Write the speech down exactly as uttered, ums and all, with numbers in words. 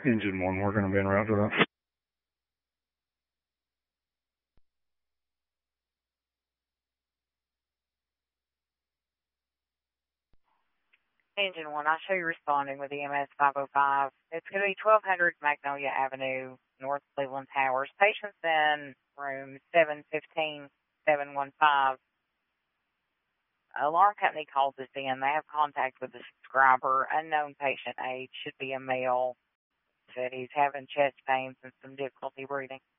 Engine one, we're going to be en route to that. Engine one, I show you responding with E M S five oh five. It's going to be twelve hundred Magnolia Avenue, North Cleveland Towers. Patients in room seven fifteen seven one five. Alarm company called this in. They have contact with the subscriber. Unknown patient age, should be a male. Said he's having chest pains and some difficulty breathing.